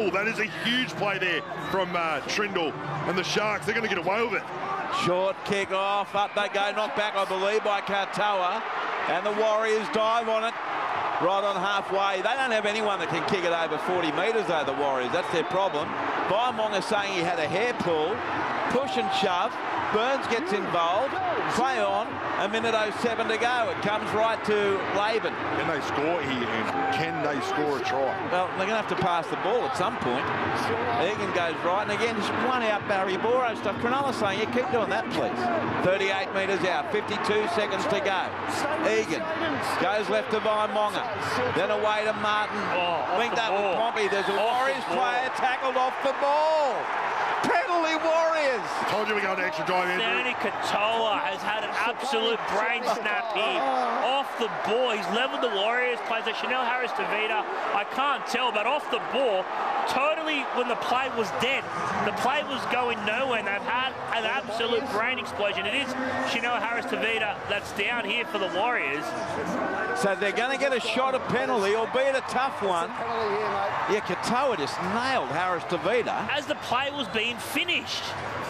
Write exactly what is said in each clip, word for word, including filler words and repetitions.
ball. That is a huge play there from uh, Trindle. And the Sharks, they're going to get away with it. Short kick off. Up they go. Knocked back, I believe, by Katoa. And the Warriors dive on it. Right on halfway. They don't have anyone that can kick it over forty metres, though, the Warriors. That's their problem. Vaimonga saying he had a hair pull. Push and shove. Burns gets involved. Play on. A minute oh seven to go. It comes right to Laban. Can they score here? And can they score a try? Well, they're going to have to pass the ball at some point. Egan goes right. And again, just one out Barry Boro stuff. Cronulla saying, yeah, keep doing that, please. thirty-eight metres out. fifty-two seconds to go. Egan goes left to Vaimonga. Then away to Martin. Oh, Linked up with Pompey. There's a Warriors player tackled off the ball. Penalty Warriors. Told you we're going to extra time, Andrew. Danny Katoa has had an absolute brain snap here. Off the ball, he's leveled the Warriors. Plays like Chanel Harris-Tavita. I can't tell, but off the ball, totally when the play was dead. The play was going nowhere, and they've had an absolute brain explosion. It is Chanel Harris-Tavita that's down here for the Warriors. So they're going to get a shot at penalty, albeit a tough one. Yeah, Katoa just nailed Harris-Tavita. As the play was being finished.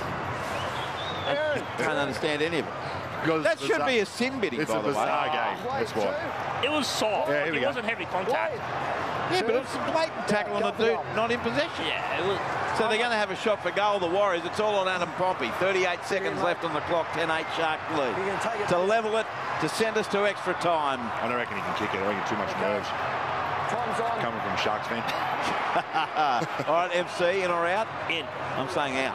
I can't understand any of it. Because That should be a sin bidding, It's by a the way. bizarre game. That's why. It was soft. Yeah, here we it go. wasn't heavy contact. Yeah, but it's a blatant tackle on the dude not in possession. Yeah, it was. So they're going to have a shot for goal, the Warriors. It's all on Adam Pompey. thirty-eight seconds left on the clock, ten eight Shark lead. To level it, to send us to extra time. I don't reckon he can kick it. I reckon too much nerves. Coming from Sharks fan. All right, M C, in or out? In. I'm saying out.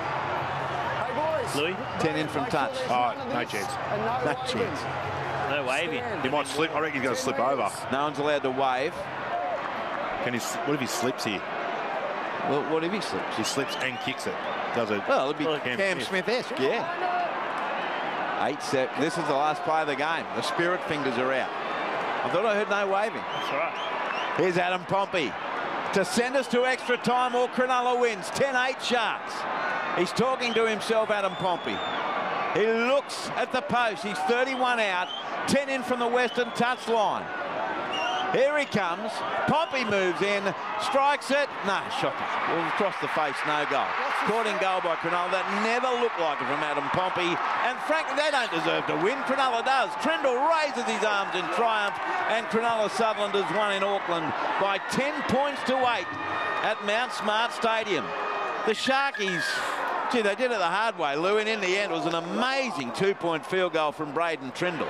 Louis? ten in from touch. Oh, no chance. No chance. No waving. He might slip. I reckon he's going to slip over. No one's allowed to wave. Can he? What if he slips here? Well, what if he slips? He slips and kicks it. Does it? Well, it'd be Well, Cam, Cam Smith-esque, yeah. Eight sec. This is the last play of the game. The spirit fingers are out. I thought I heard no waving. That's all right. Here's Adam Pompey to send us to extra time, or Cronulla wins. ten eight Sharks. He's talking to himself, Adam Pompey. He looks at the post. He's thirty-one out, ten in from the western touchline. Here he comes. Pompey moves in, strikes it. No, shocking. Across the face, no goal. Caught in goal by Cronulla. That never looked like it from Adam Pompey. And frankly, they don't deserve to win. Cronulla does. Trindle raises his arms in triumph, and Cronulla Sutherlanders won in Auckland by ten points to eight at Mount Smart Stadium. The Sharkies, gee, they did it the hard way, Lou, and in the end it was an amazing two-point field goal from Braden Trindle.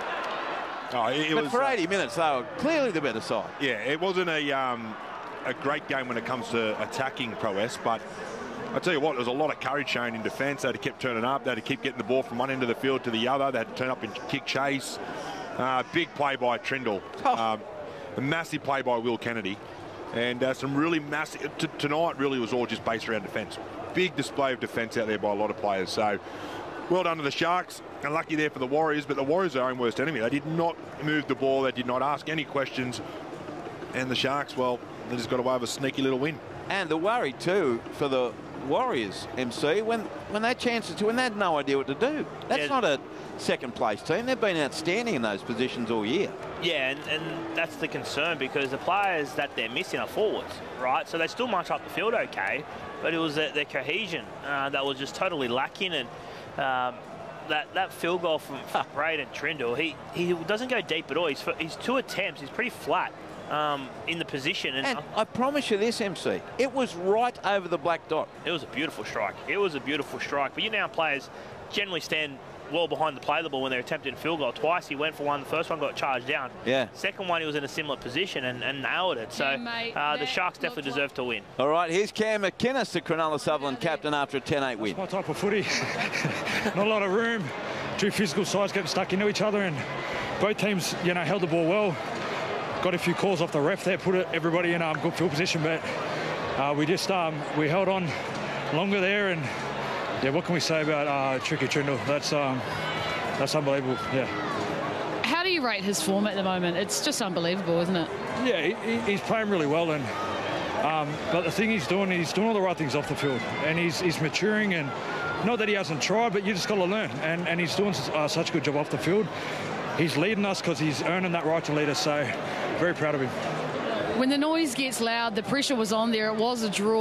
Oh, it, it But was, for eighty minutes, they were clearly the better side. Yeah, it wasn't a um, a great game when it comes to attacking prowess, but I tell you what, there was a lot of courage shown in defence. They had to keep turning up. They had to keep getting the ball from one end of the field to the other. They had to turn up and kick chase. Uh, big play by Trindle. Oh. Um, a massive play by Will Kennedy. And uh, some really massive... T tonight really was all just based around defence. Big display of defence out there by a lot of players. So, well done to the Sharks. Unlucky there for the Warriors, but the Warriors are their own worst enemy. They did not move the ball. They did not ask any questions. And the Sharks, well, they just got away with a sneaky little win. And the worry too for the Warriors, M C, when when they chanced to, when they had no idea what to do. That's Yeah. not a second place team. They've been outstanding in those positions all year. Yeah, and, and that's the concern, because the players that they're missing are forwards, right? So they still march up the field okay, but it was their, their cohesion uh, that was just totally lacking. And um, that that field goal from, from Braden Trindle, he he doesn't go deep at all. He's he's two attempts. He's pretty flat um, in the position, and, And I promise you this, M C, it was right over the black dot. it was a beautiful strike. It was a beautiful strike. But you know, players generally stand well behind the play the ball when they're attempting a field goal. Twice he went for one. The first one got charged down. Yeah. Second one he was in a similar position and, and nailed it. So Yeah, mate, uh, the that Sharks definitely looked deserve to win. All right, here's Cam McInnes, the Cronulla Sutherland captain, after a ten eight win. My type of footy. Not a lot of room. Two physical sides getting stuck into each other, and both teams, you know, held the ball well. Got a few calls off the ref there, put it, everybody in um, good field position, but uh, we just um, we held on longer there, and yeah, what can we say about uh, Tricky Trindle? That's um, that's unbelievable. Yeah. How do you rate his form at the moment? It's just unbelievable, isn't it? Yeah, he, he's playing really well, and um, but the thing he's doing, he's doing all the right things off the field, and he's he's maturing, and not that he hasn't tried, but you just got to learn, and and he's doing uh, such a good job off the field. He's leading us because he's earning that right to lead us, so very proud of him. When the noise gets loud, the pressure was on there. It was a draw.